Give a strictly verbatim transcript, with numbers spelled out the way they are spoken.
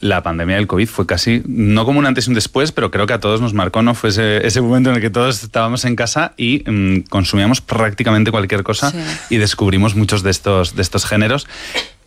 la pandemia del COVID fue casi, no como un antes y un después, pero creo que a todos nos marcó, ¿no? Fue ese, ese momento en el que todos estábamos en casa y mmm, consumíamos prácticamente cualquier cosa sí. y descubrimos muchos de estos, de estos géneros.